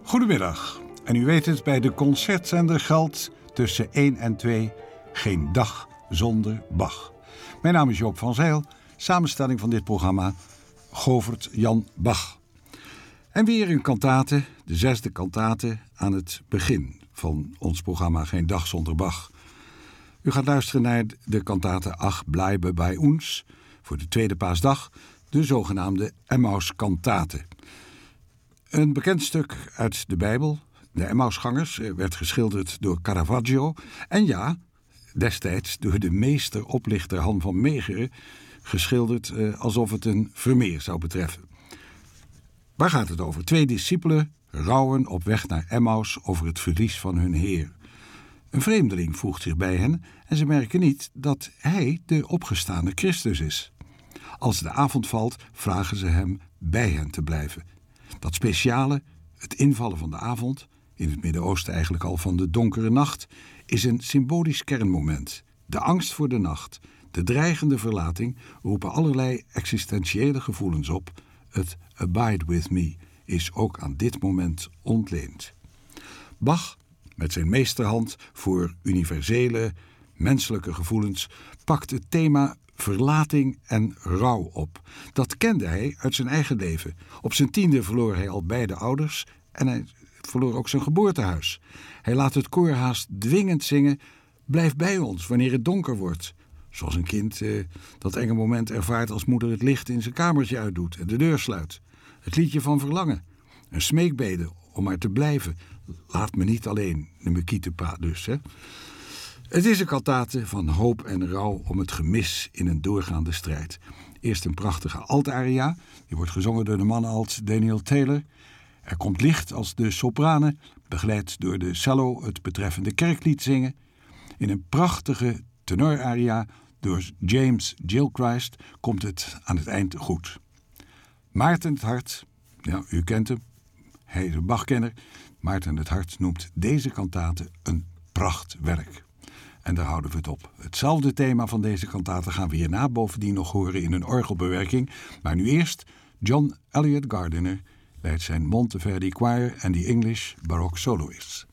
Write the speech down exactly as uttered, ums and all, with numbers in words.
Goedemiddag. En u weet het, bij de concertzender geldt tussen één en twee geen dag zonder Bach. Mijn naam is Joop van Zijl, samenstelling van dit programma Govert Jan Bach. En weer een kantate, de zesde kantate aan het begin van ons programma Geen Dag Zonder Bach. U gaat luisteren naar de kantate Ach bleibe bij ons, voor de tweede paasdag, de zogenaamde Emmaus-kantate. Een bekend stuk uit de Bijbel, de Emmausgangers, werd geschilderd door Caravaggio. En ja, destijds door de meester-oplichter Han van Meegeren, geschilderd eh, alsof het een Vermeer zou betreffen. Waar gaat het over? Twee discipelen rouwen op weg naar Emmaus over het verlies van hun Heer. Een vreemdeling voegt zich bij hen en ze merken niet dat hij de opgestane Christus is. Als de avond valt, vragen ze hem bij hen te blijven. Dat speciale, het invallen van de avond, in het Midden-Oosten eigenlijk al van de donkere nacht, is een symbolisch kernmoment. De angst voor de nacht, de dreigende verlating roepen allerlei existentiële gevoelens op. Het abide with me is ook aan dit moment ontleend. Bach, met zijn meesterhand voor universele, menselijke gevoelens, pakt het thema verlating en rouw op. Dat kende hij uit zijn eigen leven. Op zijn tiende verloor hij al beide ouders en hij verloor ook zijn geboortehuis. Hij laat het koor haast dwingend zingen: blijf bij ons wanneer het donker wordt. Zoals een kind eh, dat enge moment ervaart als moeder het licht in zijn kamertje uitdoet en de deur sluit. Het liedje van verlangen. Een smeekbede om maar te blijven. Laat me niet alleen, de Mekietepa dus, hè. Het is een kantate van hoop en rouw om het gemis in een doorgaande strijd. Eerst een prachtige altaria, die wordt gezongen door de mannen als Daniel Taylor. Er komt licht als de sopranen, begeleid door de cello, het betreffende kerklied zingen. In een prachtige tenoraria door James Gilchrist komt het aan het eind goed. Maarten het Hart, ja, u kent hem, hij is een Bachkenner. Maarten het Hart noemt deze kantate een prachtwerk. En daar houden we het op. Hetzelfde thema van deze kantate gaan we hierna bovendien nog horen in een orgelbewerking. Maar nu eerst John Elliott Gardiner leidt zijn Monteverdi Choir en The English Baroque Soloists.